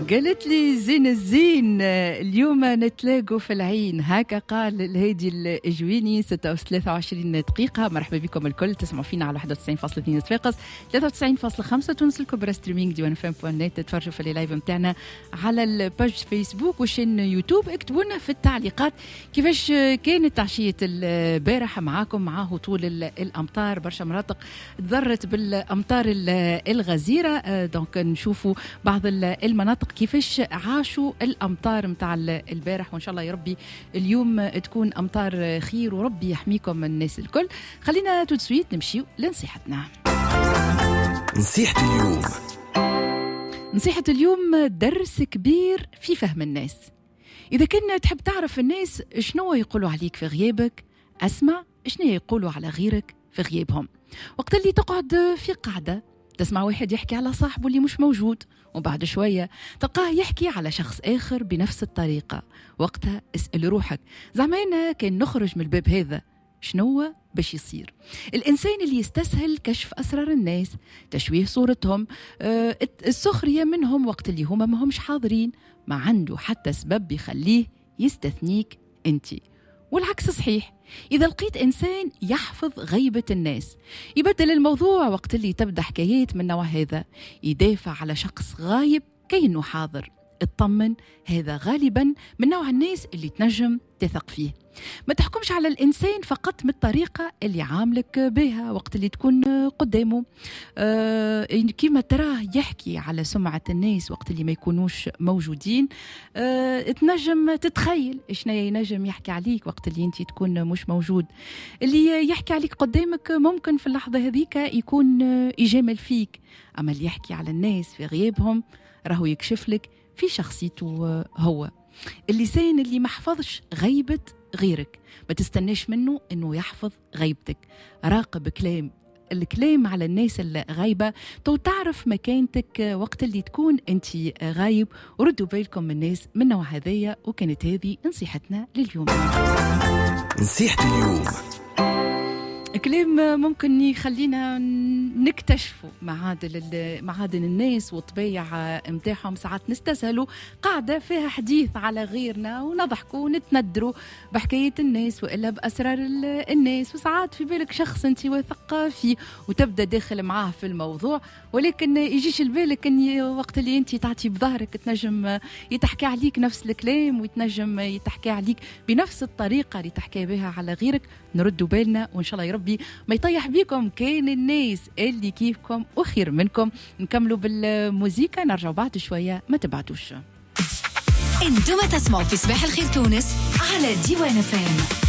قالت لي زين الزين اليوم نتلاقوا في العين، هكا قال الهادي الجويني. 23 دقيقة. مرحبا بكم الكل، تسمعوا فينا على 91.2 صفاقس، 93.5 تونس الكبرى، ستريمينج ديوان فم.net. تتفرجوا في اللايف متاعنا على الباج فيسبوك وشين يوتيوب. اكتبوا لنا في التعليقات كيفاش كانت عشية البارح معاكم مع هطول الأمطار. برشا مناطق تضرت بالأمطار الغزيرة، دونك نشوفوا بعض المناطق كيفاش عاشوا الأمطار متاع البارح، وإن شاء الله يا ربي اليوم تكون أمطار خير وربي يحميكم الناس الكل. خلينا تدسويت نمشيو لنصيحتنا. نصيحة اليوم. نصيحة اليوم درس كبير في فهم الناس. إذا كنت تحب تعرف الناس شنو يقولوا عليك في غيابك، أسمع شنو يقولوا على غيرك في غيابهم. وقت اللي تقعد في قاعدة تسمع واحد يحكي على صاحبه اللي مش موجود، وبعد شوية تلقاه يحكي على شخص آخر بنفس الطريقة. وقتها اسأل روحك، زعما أنا كان نخرج من الباب هذا شنو باش يصير؟ الإنسان اللي يستسهل كشف أسرار الناس، تشويه صورتهم، السخرية منهم وقت اللي هما ما همش حاضرين، ما عنده حتى سبب يخليه يستثنيك أنتي. والعكس صحيح، إذا لقيت إنسان يحفظ غيبة الناس، يبدل الموضوع وقت اللي تبدأ حكايات من نوع هذا، يدافع على شخص غايب كأنه حاضر، اطمن، هذا غالبا من نوع الناس اللي تنجم تثق فيه. ما تحكمش على الإنسان فقط من الطريقة اللي عاملك بها وقت اللي تكون قدامه. كيما تراه يحكي على سمعة الناس وقت اللي ما يكونوش موجودين، تنجم تتخيل إشنا ينجم يحكي عليك وقت اللي انت تكون مش موجود. اللي يحكي عليك قدامك ممكن في اللحظة هذيك يكون يجامل فيك، أما اللي يحكي على الناس في غيابهم راهو يكشف لك في شخصيته هو. اللسان اللي ما حفظش غيبة غيرك ما تستناش منه انه يحفظ غيبتك. راقب الكلام على الناس اللي غايبة، تو تعرف مكانتك وقت اللي تكون انت غايب. وردوا بالكم من الناس من نوع هذية. وكانت هذه نصيحتنا لليوم. نصيحة اليوم كلام ممكن يخلينا نكتشفوا معادن الناس والطبيعة متاعهم. ساعات نستسهلوا قاعدة فيها حديث على غيرنا ونضحكوا ونتندروا بحكاية الناس وإلا بأسرار الناس، وساعات في بالك شخص انت واثق فيه وتبدأ داخل معاه في الموضوع، ولكن يجيش البالك ان وقت اللي انت تعطي بظهرك تنجم يتحكي عليك نفس الكلام ويتنجم يتحكي عليك بنفس الطريقة اللي تحكي بها على غيرك. نردوا بالنا وإن شاء الله يا ربي ما يطيح بيكم كان الناس اللي كيفكم وخير منكم. نكملوا بالموسيقى، نرجع بعد شوية، ما تبعتوش. انتم تسمعوا في صباح الخير تونس على ديوان فم.